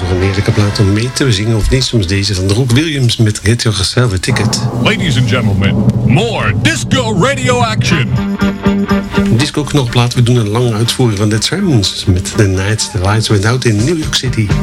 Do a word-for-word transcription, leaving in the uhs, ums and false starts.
nog een heerlijke plaat om mee te zingen of niet. Soms deze van Rock Williams met Get Yourself a Ticket. Ladies and gentlemen, more disco radio action. Disco knopplaat, we doen een lange uitvoering van Dead Sermons met The Nights the Lights Went Out in New York City.